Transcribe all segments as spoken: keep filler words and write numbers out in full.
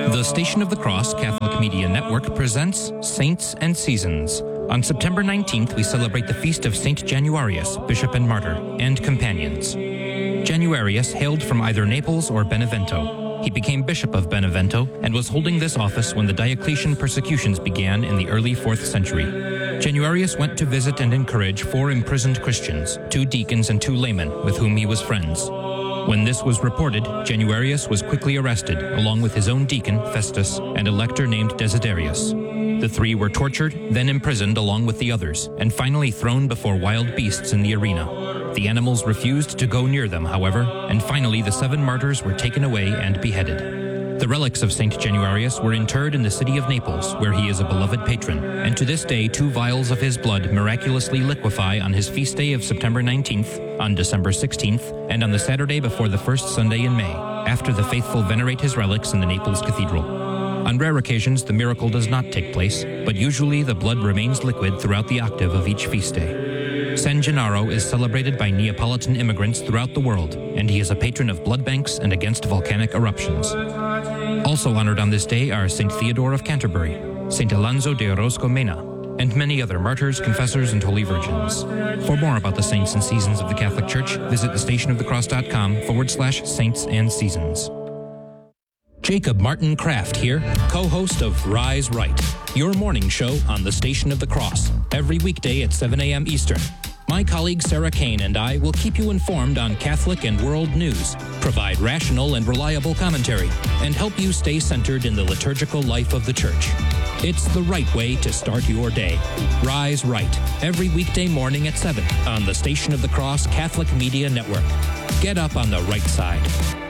The Station of the Cross Catholic Media Network presents Saints and Seasons. On September nineteenth, we celebrate the feast of Saint Januarius, Bishop and Martyr, and companions. Januarius hailed from either Naples or Benevento. He became Bishop of Benevento and was holding this office when the Diocletian persecutions began in the early fourth century. Januarius went to visit and encourage four imprisoned Christians, two deacons and two laymen, with whom he was friends. When this was reported, Januarius was quickly arrested, along with his own deacon, Festus, and a lector named Desiderius. The three were tortured, then imprisoned along with the others, and finally thrown before wild beasts in the arena. The animals refused to go near them, however, and finally the seven martyrs were taken away and beheaded. The relics of Saint Januarius were interred in the city of Naples, where he is a beloved patron, and to this day two vials of his blood miraculously liquefy on his feast day of September nineteenth, on December sixteenth, and on the Saturday before the first Sunday in May, after the faithful venerate his relics in the Naples Cathedral. On rare occasions, the miracle does not take place, but usually the blood remains liquid throughout the octave of each feast day. San Gennaro is celebrated by Neapolitan immigrants throughout the world, and he is a patron of blood banks and against volcanic eruptions. Also honored on this day are Saint Theodore of Canterbury, Saint Alonso de Orozco Mena, and many other martyrs, confessors, and holy virgins. For more about the saints and seasons of the Catholic Church, visit thestationofthecross.com forward slash saints and seasons. Jacob Martin Kraft here, co-host of Rise Right, your morning show on the Station of the Cross, every weekday at seven a.m. Eastern. My colleague Sarah Kane and I will keep you informed on Catholic and world news, provide rational and reliable commentary, and help you stay centered in the liturgical life of the Church. It's the right way to start your day. Rise Right, every weekday morning at seven on the Station of the Cross Catholic Media Network. Get up on the right side.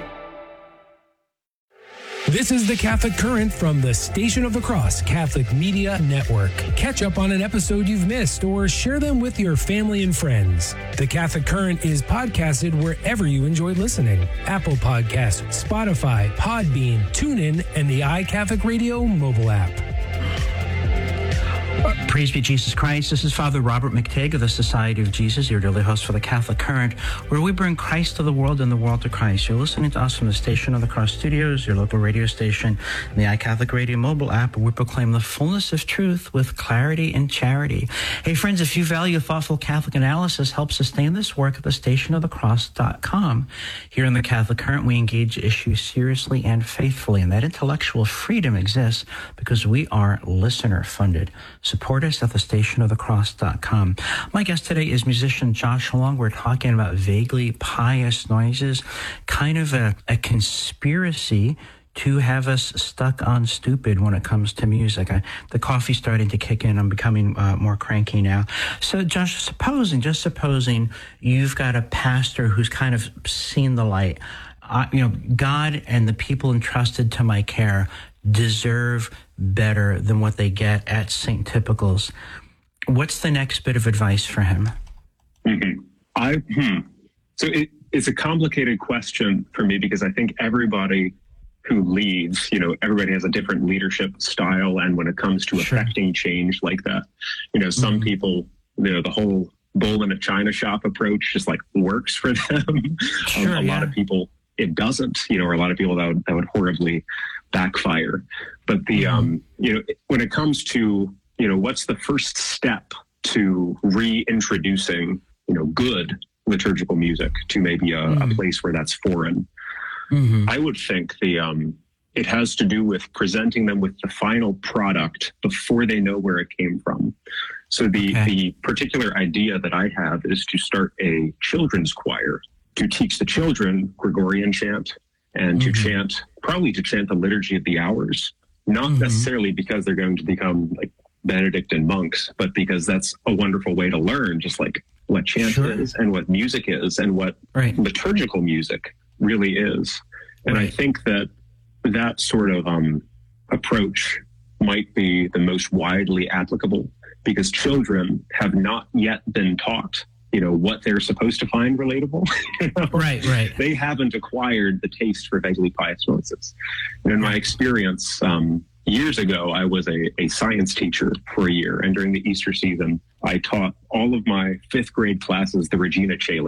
This is the Catholic Current from the Station of the Cross Catholic Media Network. Catch up on an episode you've missed or share them with your family and friends. The Catholic Current is podcasted wherever you enjoy listening. Apple Podcasts, Spotify, Podbean, TuneIn, and the iCatholic Radio mobile app. Praise be Jesus Christ. This is Father Robert McTigg of the Society of Jesus, your daily host for the Catholic Current, where we bring Christ to the world and the world to Christ. You're listening to us from the Station of the Cross Studios, your local radio station, and the iCatholic Radio mobile app, where we proclaim the fullness of truth with clarity and charity. Hey, friends, if you value thoughtful Catholic analysis, help sustain this work at the station of the cross dot com. Here in the Catholic Current, we engage issues seriously and faithfully, and that intellectual freedom exists because we are listener-funded. Support us at the station of the cross dot com. My guest today is musician Josh Long. We're talking about vaguely pious noises, kind of a, a conspiracy to have us stuck on stupid when it comes to music. I, the coffee's starting to kick in. I'm becoming uh, more cranky now. So, Josh, supposing, just supposing you've got a pastor who's kind of seen the light. Uh, you know, God and the people entrusted to my care deserve better than what they get at Saint Typicals. What's the next bit of advice for him? Mm-hmm. I hmm. So it, it's a complicated question for me because I think everybody who leads, you know, everybody has a different leadership style, and when it comes to Sure. affecting change like that, you know, some mm-hmm. people, you know, the whole bull in a china shop approach just like works for them. Sure, um, a yeah. lot of people it doesn't, you know, or a lot of people that would, that would horribly backfire. But the, mm-hmm. um, you know, when it comes to, you know, what's the first step to reintroducing, you know, good liturgical music to maybe a, mm-hmm. a place where that's foreign, mm-hmm. I would think the, um, it has to do with presenting them with the final product before they know where it came from. So the, okay. the particular idea that I have is to start a children's choir to teach the children Gregorian chant and mm-hmm. to chant, probably to chant the Liturgy of the Hours, not mm-hmm. necessarily because they're going to become like Benedictine monks, but because that's a wonderful way to learn just like what chant sure. is and what music is and what right. liturgical music really is. And right. I think that that sort of um, approach might be the most widely applicable because children have not yet been taught, you know, what they're supposed to find relatable. You know? Right, right. They haven't acquired the taste for vaguely pious noises. And in my experience, um, years ago, I was a, a science teacher for a year. And during the Easter season, I taught all of my fifth grade classes the Regina Caeli. And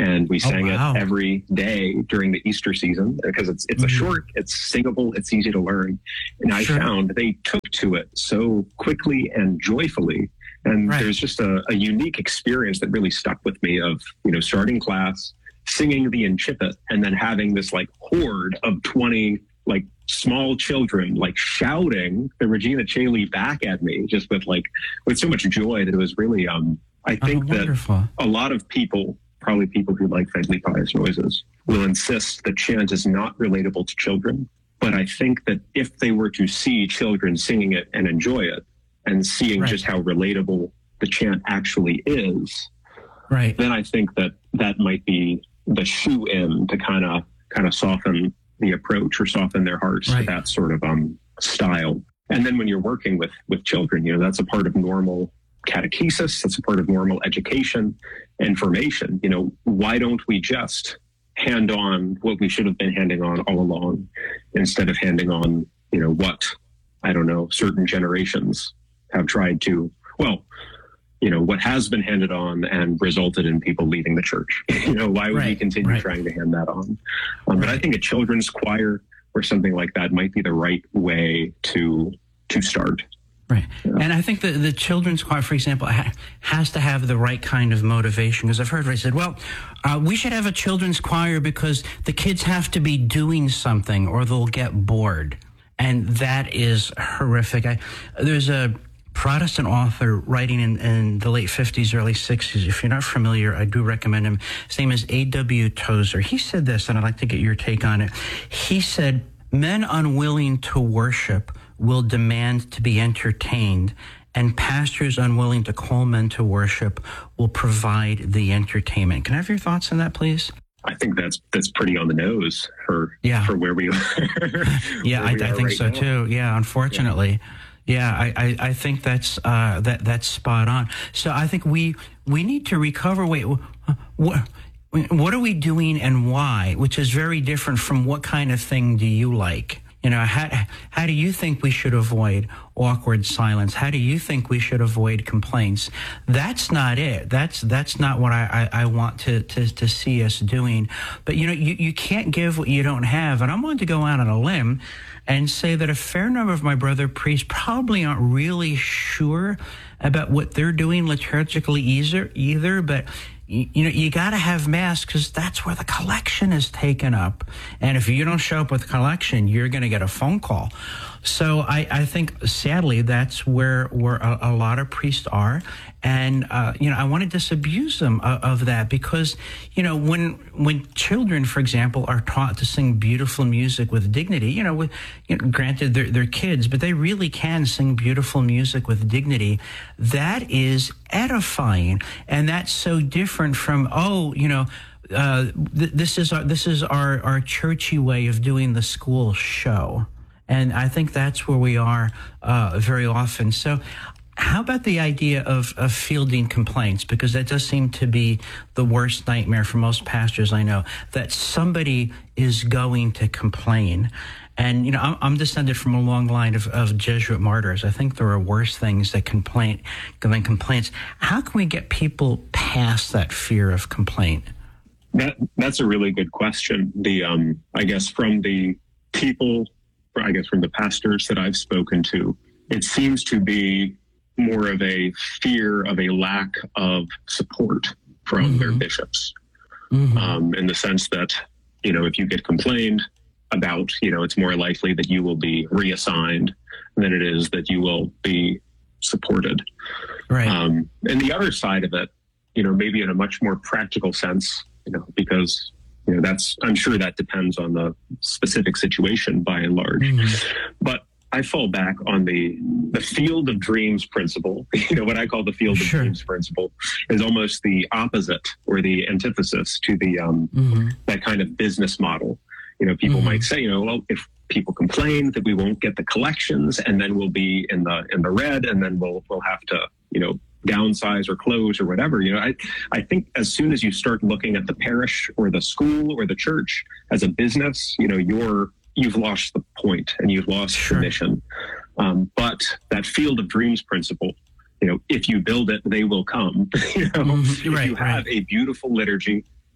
And we sang oh, wow. it every day during the Easter season because it's it's mm-hmm. a short, it's singable, it's easy to learn. And I sure. found they took to it so quickly and joyfully. And right. there's just a, a unique experience that really stuck with me of, you know, starting class, singing the Incipit, and then having this like horde of twenty like small children like shouting the Regina Caeli back at me just with like with so much joy that it was really um I think oh, that a lot of people, probably people who like faintly pious noises, will insist that chant is not relatable to children. But I think that if they were to see children singing it and enjoy it and seeing right. just how relatable the chant actually is, right. then I think that that might be the shoe in to kind of kind of soften the approach or soften their hearts right. to that sort of um, style. And then when you're working with with children, you know, that's a part of normal catechesis, that's a part of normal education and formation. You know, why don't we just hand on what we should have been handing on all along instead of handing on, you know, what, I don't know, certain generations have tried to, well, you know, what has been handed on and resulted in people leaving the church. You know, why would right, we continue right. trying to hand that on? Um, right. But I think a children's choir or something like that might be the right way to to start. Right. Yeah. And I think that the children's choir, for example, ha- has to have the right kind of motivation. Because I've heard where I said, well, uh, we should have a children's choir because the kids have to be doing something or they'll get bored. And that is horrific. I, there's a Protestant author writing in, in the late fifties, early sixties. If you're not familiar, I do recommend him. His name is A W Tozer. He said this, and I'd like to get your take on it. He said, men unwilling to worship will demand to be entertained, and pastors unwilling to call men to worship will provide the entertainment. Can I have your thoughts on that, please? I think that's that's pretty on the nose for yeah. for where we are. yeah, I, we I are think right so now. too. Yeah, unfortunately. Yeah. Yeah, I, I, I think that's uh, that that's spot on. So I think we we need to recover. Wait, what what are we doing and why? Which is very different from what kind of thing do you like? You know, how how do you think we should avoid awkward silence? How do you think we should avoid complaints? That's not it. That's that's not what I, I, I want to, to, to see us doing. But, you know, you, you can't give what you don't have. And I'm going to go out on a limb and say that a fair number of my brother priests probably aren't really sure about what they're doing liturgically either, either but you know, you got to have Mass because that's where the collection is taken up. And if you don't show up with the collection, you're going to get a phone call. So I, I think, sadly, that's where where a, a lot of priests are. And, uh, you know, I want to disabuse them of, of that because, you know, when when children, for example, are taught to sing beautiful music with dignity, you know, with, you know, granted they're, they're kids, but they really can sing beautiful music with dignity. That is edifying. And that's so different from, oh, you know, uh, th- this is our, this is our, our churchy way of doing the school show. And I think that's where we are uh, very often. So how about the idea of, of fielding complaints? Because that does seem to be the worst nightmare for most pastors I know, that somebody is going to complain. And, you know, I'm, I'm descended from a long line of, of Jesuit martyrs. I think there are worse things that complain, than complaints. How can we get people past that fear of complaint? That That's a really good question. The um, I guess from the people... I guess from the pastors that I've spoken to, it seems to be more of a fear of a lack of support from mm-hmm. their bishops, mm-hmm. um, in the sense that, you know, if you get complained about, you know, it's more likely that you will be reassigned than it is that you will be supported. Right. Um, and the other side of it, you know, maybe in a much more practical sense, you know, because You know, that's, I'm sure that depends on the specific situation by and large. Mm-hmm. But I fall back on the the field of dreams principle. You know, what I call the field of sure. dreams principle is almost the opposite or the antithesis to the um, mm-hmm. that kind of business model. You know, people mm-hmm. might say, you know, well, if people complain that we won't get the collections, and then we'll be in the in the red, and then we'll we'll have to, you know, downsize or close or whatever. You know, I, I think as soon as you start looking at the parish or the school or the church as a business, you know, you're, you've lost the point and you've lost sure. the mission. Um, but that field of dreams principle, you know, if you build it, they will come. You know, mm-hmm. right, if you have right. a beautiful liturgy,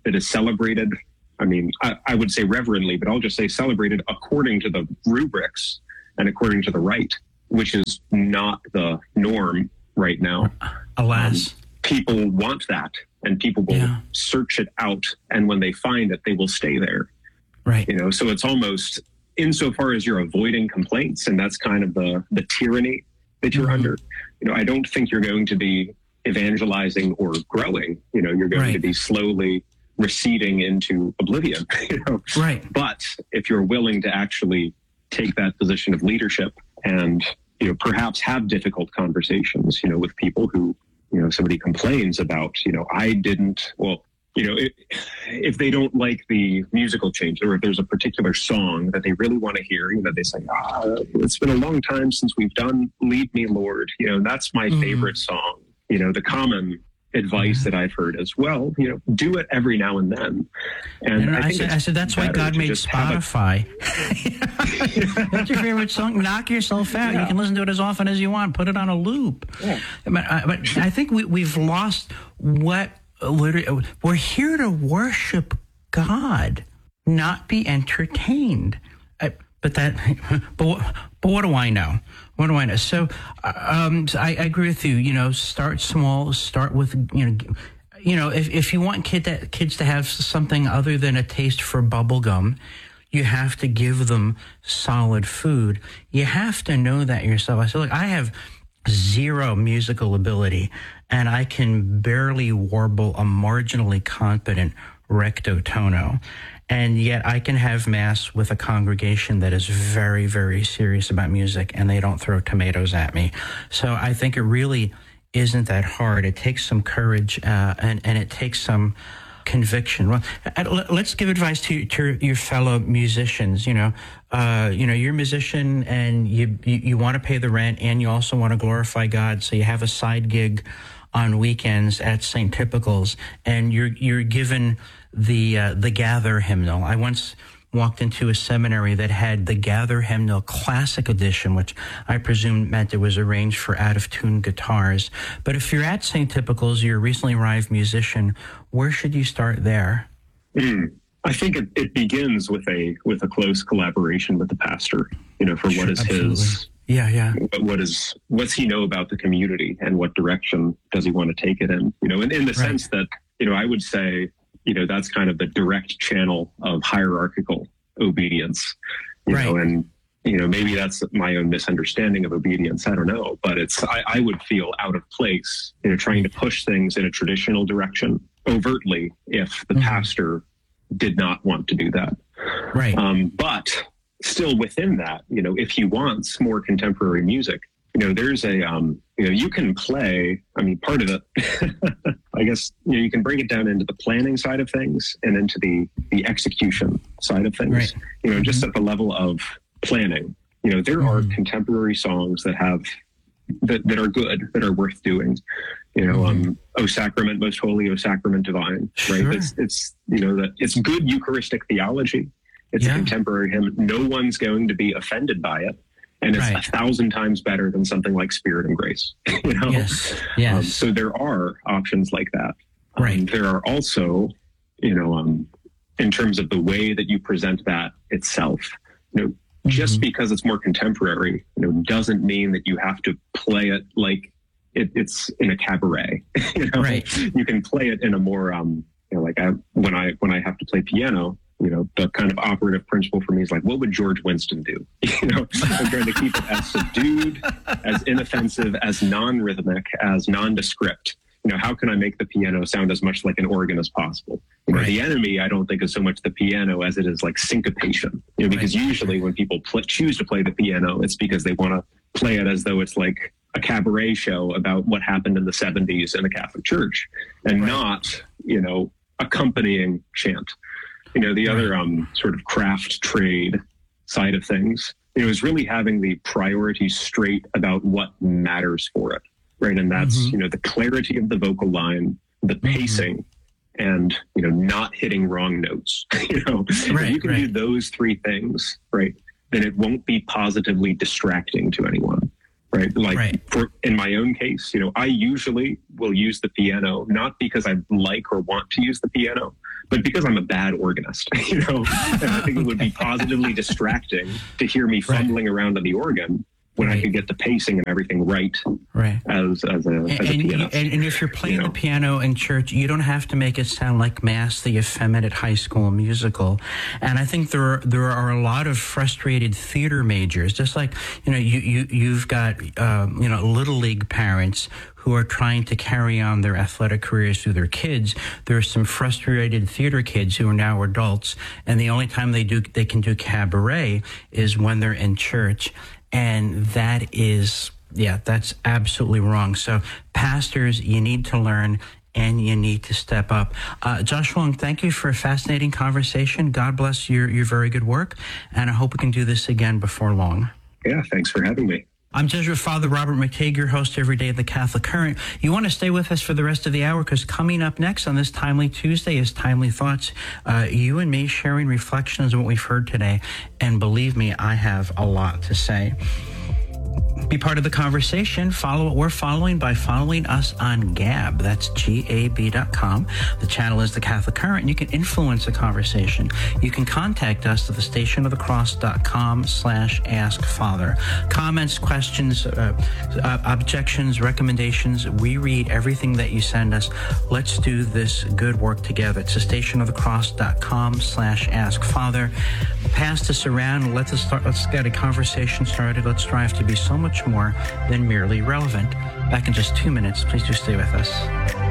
that is celebrated, I mean, I, I would say reverently, but I'll just say celebrated according to the rubrics and according to the rite, which is not the norm right now. Alas. Um, people want that, and people will yeah. search it out, and when they find it, they will stay there. Right. You know, so it's almost, insofar as you're avoiding complaints, and that's kind of the the tyranny that you're mm-hmm. under. You know, I don't think you're going to be evangelizing or growing. You know, you're going right. to be slowly receding into oblivion. You know, right. But if you're willing to actually take that position of leadership and, you know, perhaps have difficult conversations, you know, with people who, you know, somebody complains about, you know, I didn't, well, you know, if, if they don't like the musical change, or if there's a particular song that they really want to hear, you know, they say, ah, it's been a long time since we've done Lead Me, Lord. You know, that's my mm. favorite song. You know, the common advice that I've heard is, well, you know, do it every now and then. And and I, I, think said, I said, that's why God made Spotify. That's your favorite song. Knock yourself out. Yeah. You can listen to it as often as you want. Put it on a loop. Yeah. But, I, but I think we, we've lost what we're here to worship God, not be entertained. I, but that, but, but what do I know? What do I know? So, um, I, I agree with you. You know, start small. Start with, you know, you know, if, if you want kid that, kids to have something other than a taste for bubble gum, you have to give them solid food. You have to know that yourself. I said, look, I have zero musical ability, and I can barely warble a marginally competent recto tono. And yet I can have mass with a congregation that is very, very serious about music, and they don't throw tomatoes at me. So I think it really isn't that hard. It takes some courage, uh, and, and it takes some conviction. Well, let's give advice to, to your fellow musicians. You know, uh, you know, you're a musician, and you, you, you want to pay the rent, and you also want to glorify God. So you have a side gig on weekends at Saint Typicals, and you're, you're given the uh, the Gather hymnal. I once walked into a seminary that had the Gather hymnal classic edition, which I presume meant it was arranged for out-of-tune guitars. But if you're at Saint Typicals, you're a recently arrived musician, where should you start there? Mm. I think it, it begins with a with a close collaboration with the pastor, you know, for Sure, what is absolutely. his Yeah, yeah. What is what's he know about the community, and what direction does he want to take it in? You know, in, in the Right. sense that, you know, I would say, you know, that's kind of the direct channel of hierarchical obedience. You Right. know, and you know, maybe that's my own misunderstanding of obedience. I don't know, but it's I, I would feel out of place, you know, trying to push things in a traditional direction overtly if the Mhm. pastor did not want to do that. Right. Um, but still within that, you know, if he wants more contemporary music, you know, there's a, um, you know, you can play, I mean, part of it, I guess, you know, you can break it down into the planning side of things and into the, the execution side of things, Right. you know, just Mhm. at the level of planning. You know, there are Mhm. contemporary songs that have, that, that are good, that are worth doing. You know, Mhm. um, O Sacrament Most Holy, O Sacrament Divine, right? Sure. It's, it's, you know, that it's good Eucharistic theology. It's Yeah. a contemporary hymn. No one's going to be offended by it. And it's Right. a thousand times better than something like Spirit and Grace. You know? Yes. Yes. Um, so there are options like that. Um, Right. there are also, you know, um, in terms of the way that you present that itself, you know, just Mhm. because it's more contemporary, you know, doesn't mean that you have to play it like it, it's in a cabaret. You know, Right. you can play it in a more, um, you know, like I, when I when I have to play piano, you know, the kind of operative principle for me is like, what would George Winston do? You know, I'm trying to keep it as subdued, as inoffensive, as non-rhythmic, as nondescript. You know, how can I make the piano sound as much like an organ as possible? You know, Right. the enemy, I don't think, is so much the piano as it is like syncopation. You know, because Right. usually when people pl- choose to play the piano, it's because they want to play it as though it's like a cabaret show about what happened in the seventies in the Catholic Church, and Right. not, you know, accompanying chant. You know, the other um, sort of craft trade side of things, you know, is really having the priorities straight about what matters for it, right? And that's, Mhm. you know, the clarity of the vocal line, the pacing, and, you know, not hitting wrong notes. You know, Right, if you can do right. those three things, right, then it won't be positively distracting to anyone. Right. Like Right. for in my own case, you know, I usually will use the piano, not because I like or want to use the piano, but because I'm a bad organist, you know, and I think it would be positively distracting to hear me fumbling right. around on the organ when right. I could get the pacing and everything right, right. as as a, and, as a pianist. And, and if you're playing you know? the piano in church, you don't have to make it sound like Mass, the effeminate high school musical. And I think there are, there are a lot of frustrated theater majors, just like, you know, you, you, you've got, um, you know, Little League parents who are trying to carry on their athletic careers through their kids. There are some frustrated theater kids who are now adults, and the only time they do they can do cabaret is when they're in church. And that is, yeah, that's absolutely wrong. So pastors, you need to learn and you need to step up. Uh, Josh Wong, thank you for a fascinating conversation. God bless your, your very good work. And I hope we can do this again before long. Yeah, thanks for having me. I'm Jesuit Father Robert McTeigue, your host every day of the Catholic Current. You want to stay with us for the rest of the hour, because coming up next on this Timely Tuesday is Timely Thoughts. Uh, you and me sharing reflections on what we've heard today. And believe me, I have a lot to say. Be part of the conversation. Follow what we're following by following us on Gab. That's G A B dot com. The channel is the Catholic Current, and you can influence the conversation. You can contact us at the station of the cross dot com slash ask father. Comments, questions, uh, uh, objections, recommendations. We read everything that you send us. Let's do this good work together. It's the station of the cross dot com slash ask father. Pass this around. Let's start. Let's get a conversation started. Let's strive to be so much more than merely relevant. Back in just two minutes. Please do stay with us.